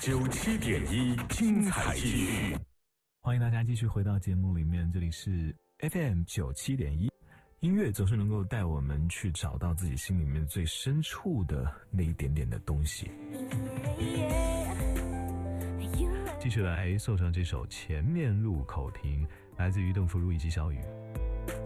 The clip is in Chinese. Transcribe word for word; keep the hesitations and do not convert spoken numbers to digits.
九七点一精彩继续。 欢迎大家继续回到节目里面，这里是 F M 九七点一。音乐总是能够带我们去找到自己心里面最深处的那一点点的东西。继续来送上这首《前面路口停》，来自于邓福如以及小雨。